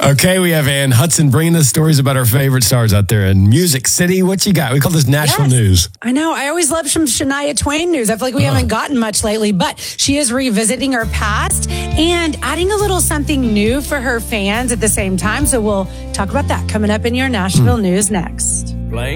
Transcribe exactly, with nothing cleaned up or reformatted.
Okay, we have Ann Hudson bringing us stories about our favorite stars out there in Music City. What you got? We call this Nashville Yes. News. I know. I always love some Shania Twain news. I feel like we haven't gotten much lately, but she is revisiting her past and adding a little something new for her fans at the same time. So we'll talk about that coming up in your Nashville News next. Blaine.